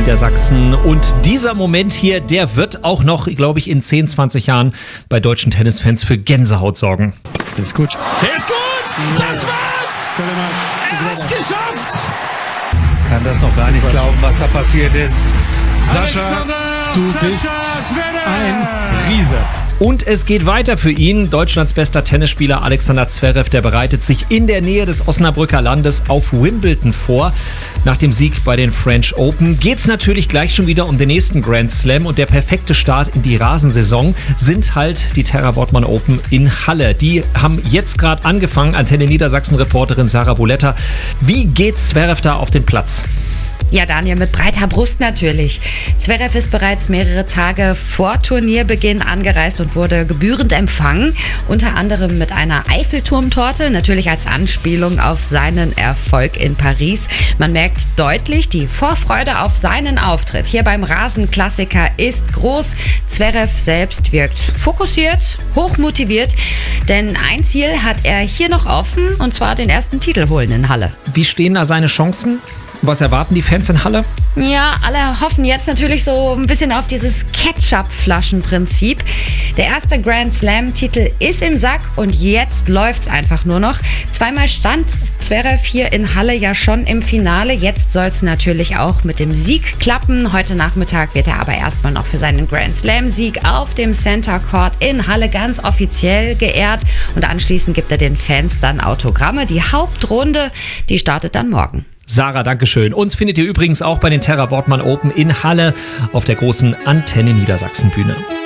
Niedersachsen. Und dieser Moment hier, der wird auch noch, glaube ich, in 10, 20 Jahren bei deutschen Tennisfans für Gänsehaut sorgen. Der ist gut. Der ist gut! Das war's! Er hat's geschafft! Kann das noch gar nicht glauben, was da passiert ist. Sascha, du bist ein Riese. Und es geht weiter für ihn. Deutschlands bester Tennisspieler Alexander Zverev, der bereitet sich in der Nähe des Osnabrücker Landes auf Wimbledon vor. Nach dem Sieg bei den French Open geht's natürlich gleich schon wieder um den nächsten Grand Slam. Und der perfekte Start in die Rasensaison sind halt die Terra Wortmann Open in Halle. Die haben jetzt gerade angefangen. Antenne Niedersachsen-Reporterin Sarah Boletta. Wie geht Zverev da auf den Platz? Ja, Daniel, mit breiter Brust natürlich. Zverev ist bereits mehrere Tage vor Turnierbeginn angereist und wurde gebührend empfangen. Unter anderem mit einer Eiffelturmtorte, natürlich als Anspielung auf seinen Erfolg in Paris. Man merkt deutlich, die Vorfreude auf seinen Auftritt hier beim Rasenklassiker ist groß. Zverev selbst wirkt fokussiert, hochmotiviert, denn ein Ziel hat er hier noch offen, und zwar den ersten Titel holen in Halle. Wie stehen da seine Chancen? Was erwarten die Fans in Halle? Ja, alle hoffen jetzt natürlich so ein bisschen auf dieses Ketchup-Flaschen-Prinzip. Der erste Grand Slam-Titel ist im Sack und jetzt läuft's einfach nur noch. Zweimal stand Zverev hier in Halle ja schon im Finale. Jetzt soll's natürlich auch mit dem Sieg klappen. Heute Nachmittag wird er aber erstmal noch für seinen Grand Slam-Sieg auf dem Center Court in Halle ganz offiziell geehrt. Und anschließend gibt er den Fans dann Autogramme. Die Hauptrunde, die startet dann morgen. Sarah, dankeschön. Uns findet ihr übrigens auch bei den Terra Wortmann Open in Halle auf der großen Antenne Niedersachsen Bühne.